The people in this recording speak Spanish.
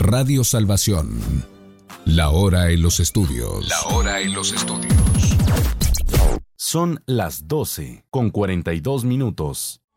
Radio Salvación. La hora en los estudios. La hora en los estudios. Son las 12:42.